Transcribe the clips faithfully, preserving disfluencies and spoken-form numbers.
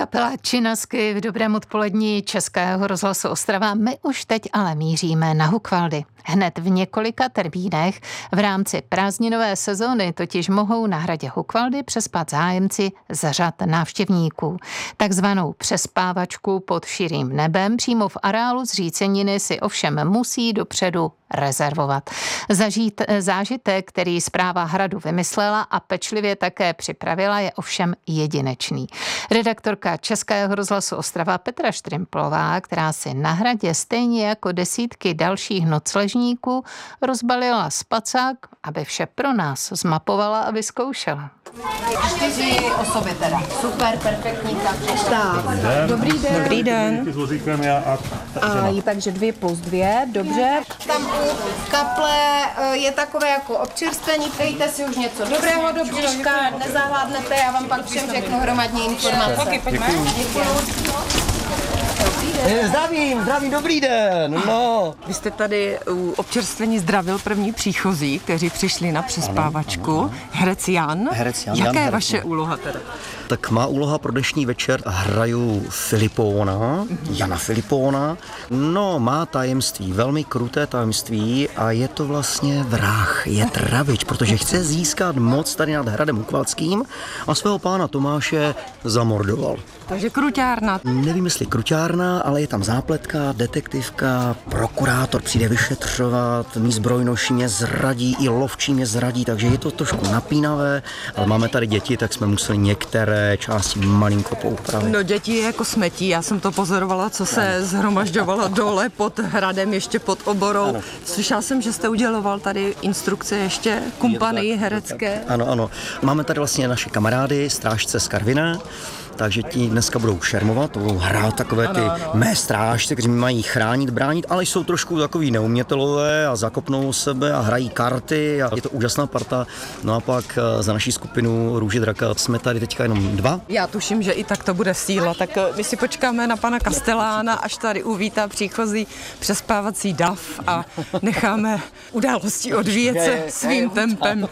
kapela Činasky v dobrém odpolední Českého rozhlasu Ostrava. My už teď ale míříme na Hukvaldy. Hned v několika termínech v rámci prázdninové sezóny totiž mohou na hradě Hukvaldy přespat zájemci z řad návštěvníků. Takzvanou přespávačku pod širým nebem přímo v areálu zříceniny si ovšem musí dopředu rezervovat. Zažít zážitek, který správa hradu vymyslela a pečlivě také připravila, je ovšem jedinečný. Redaktorka Českého rozhlasu Ostrava Petra Štrimplová, která si na hradě stejně jako desítky dalších nocležníků rozbalila spacák, aby vše pro nás zmapovala a vyzkoušela. Čtyři osoby teda. Super, perfektní. Tak, dobrý den. Dobrý den. A, takže dvě plus dvě, dobře. Tam u kaple je takové jako občerstvení, pejte si už něco dobrého do bříška, nezahládnete, já vám pak všem řeknu hromadní informace. Taky, pojďme. Děkuju. Zdravím, zdravím, dobrý den, no. Vy jste tady u občerstvení zdravil první příchozí, kteří přišli na přespávačku. Ano, ano. Herec Jan. Herec Jan. Jaká Jan je vaše Herec. úloha teda? Tak má úloha pro dnešní večer, hraju Filipóna, mm-hmm. Jana Filipóna. No, má tajemství, velmi kruté tajemství a je to vlastně vrah, je travič, protože chce získat moc tady nad hradem Hukvaldským a svého pána Tomáše zamordoval. Takže kruťárna. Nevím, jestli kruťárna, ale je tam zápletka, detektivka, prokurátor přijde vyšetřovat, mý zbrojnoši mě zradí, i lovčí mě zradí, takže je to trošku napínavé, ale máme tady děti, tak jsme museli některé části malinko poupravit. No děti je jako smetí, já jsem to pozorovala, co se zhromažďovalo dole pod hradem, ještě pod oborou. Ano. Slyšela jsem, že jste uděloval tady instrukce ještě kumpanii herecké. Ano, ano. Máme tady vlastně naše kamarády, strážce z Karviné, takže ti dneska budou šermovat, to budou hrát takové ty ano, ano. mé strážce, kteří mají chránit, bránit, ale jsou trošku takový neumětelové a zakopnou sebe a hrají karty a je to úžasná parta. No a pak za naší skupinu Růže draka jsme tady teďka jenom dva. Já tuším, že i tak to bude síla, tak my si počkáme na pana Kastelána, až tady uvítá příchozí přespávací dav a necháme události odvíjet se svým tempem.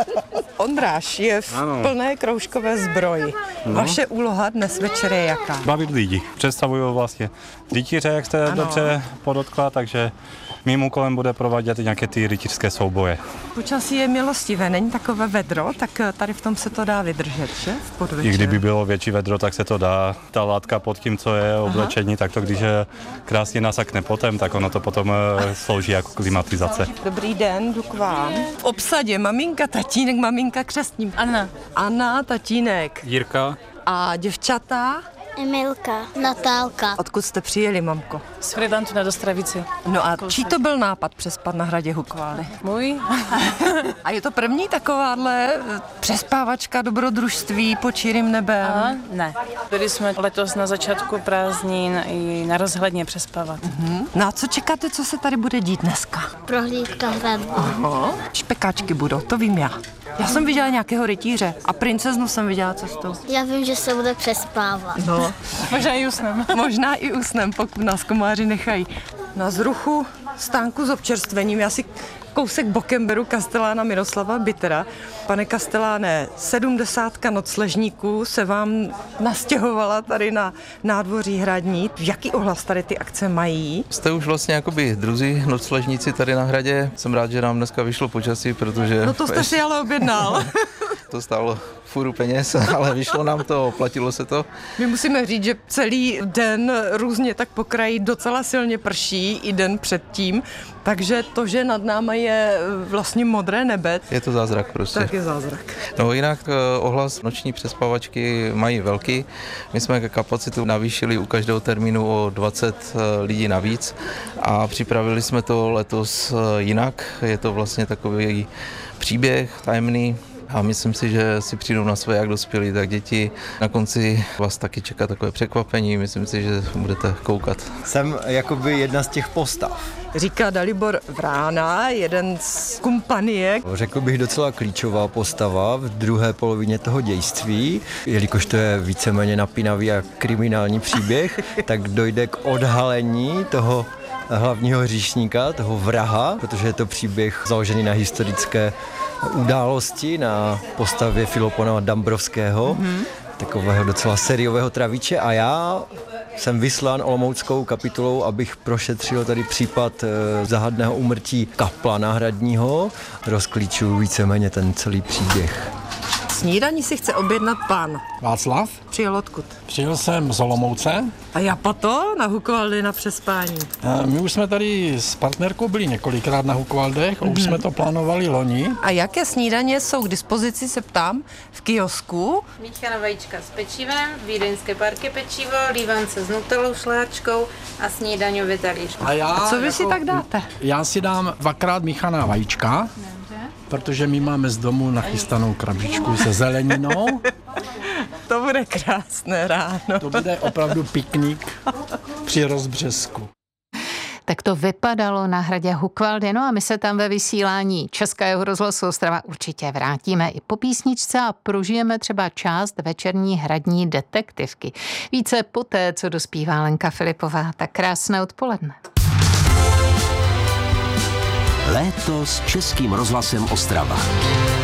Ondráš je v plné kroužkové zbroji. No. Vaše úloha dnes večer je jaká? Bavit lidi. Představuju vlastně rytíře, jak jste ano. dobře podotkla, takže mým úkolem bude provádět nějaké ty rytířské souboje. Počasí je milostivé, není takové vedro, tak tady v tom se to dá vydržet, že? V podvečer. I kdyby bylo větší vedro, tak se to dá. Ta látka pod tím, co je oblečení, tak to když je krásně nasakne potem, tak ono to potom slouží jako klimatizace. Dobrý den, jdu k vám. V obsadě maminka, tatínek, maminka křestním. Anna. Anna, tatínek. Jirka. A děvčata? Emilka, Natálka. Odkud jste přijeli, mamko? Z Fridantu na Dostravici. No a čí to byl nápad přespat na hradě Hukvaldy? Můj. A je to první takováhle přespávačka dobrodružství pod širým nebem? Aha, ne. Byli jsme letos na začátku prázdnin i na rozhledně přespávat. Uh-huh. No a co čekáte, co se tady bude dít dneska? Prohlídka hradu. Aha. Špekáčky budou, to vím já. Já jsem viděla nějakého rytíře a princeznu jsem viděla cestou. Já vím, že se bude přespávat. No. Možná i usnem. Možná i usnem, pokud nás komáři nechají. Na zruchu stánku s občerstvením. Já si kousek bokem beru Kastelána Miroslava Bittera. Pane Kasteláne, sedmdesátka nocležníků se vám nastěhovala tady na nádvoří hradní. Jaký ohlas tady ty akce mají? Jste už vlastně jakoby druzí nocležníci tady na hradě. Jsem rád, že nám dneska vyšlo počasí, protože... No to jste si ale objednal. To stálo fůru peněz, ale vyšlo nám to, platilo se to. My musíme říct, že celý den různě tak po kraji docela silně prší, i den předtím, takže to, že nad náma je vlastně modré nebe. Je to zázrak prostě. Tak je zázrak. No jinak ohlas noční přespávačky mají velký. My jsme kapacitu navýšili u každého termínu o dvacet lidí navíc a připravili jsme to letos jinak. Je to vlastně takový příběh tajemný. A myslím si, že si přijdou na své jak dospělí, tak děti. Na konci vás taky čeká takové překvapení, myslím si, že budete koukat. Jsem jakoby jedna z těch postav. Říká Dalibor Vrána, jeden z kompanie. Řekl bych docela klíčová postava v druhé polovině toho dějství, jelikož to je víceméně napínavý a kriminální příběh, tak dojde k odhalení toho hlavního hříšníka, toho vraha, protože je to příběh založený na historické události, na postavě Filipona Dambrovského. Mm-hmm. takového docela sériového travíče a já jsem vyslán olomouckou kapitulou, abych prošetřil tady případ e, záhadného úmrtí kapla náhradního. Rozklíčuju víceméně ten celý příběh. Snídaní si chce objednat pan Václav. Přijel odkud? Přijel jsem z Olomouce. A já pato na Hukvaldy na přespání. My už jsme tady s partnerkou byli několikrát na Hukvaldech, mm-hmm. už jsme to plánovali loni. A jaké snídaně jsou k dispozici, se ptám, v kiosku? Míchaná vajíčka s pečivem, vídeňské parky pečivo, lívance s nutelou, šlehačkou a snídaňový talíř. A, já, a co vy jako, si tak dáte? Já si dám dvakrát míchaná vajíčka, protože my máme z domu nachystanou krabičku se zeleninou. To bude krásné ráno. To bude opravdu piknik při rozbřesku. Tak to vypadalo na hradě Hukvaldy, no a my se tam ve vysílání Českého rozhlasu Ostrava určitě vrátíme i po písničce a prožijeme třeba část večerní hradní detektivky. Více poté, co dospívá Lenka Filipová. Tak krásné odpoledne. Léto s Českým rozhlasem Ostrava.